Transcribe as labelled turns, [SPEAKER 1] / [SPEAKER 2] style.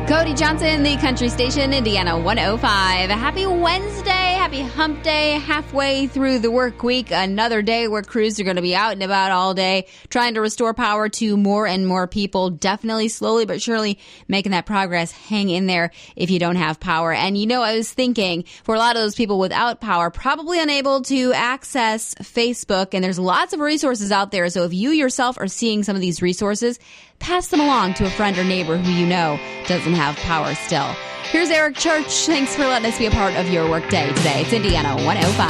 [SPEAKER 1] Cody Johnson, the country station, Indiana 105. Happy Wednesday. Happy hump day. Halfway through the work week. Another day where crews are going to be out and about all day trying to restore power to more and more people. Definitely slowly but surely making that progress. Hang in there if you don't have power. And I was thinking for a lot of those people without power, probably unable to access Facebook. And there's lots of resources out there. So if you yourself are seeing some of these resources, pass them along to a friend or neighbor who doesn't have power still. Here's Eric Church. Thanks for letting us be a part of your workday today. It's Indiana 105.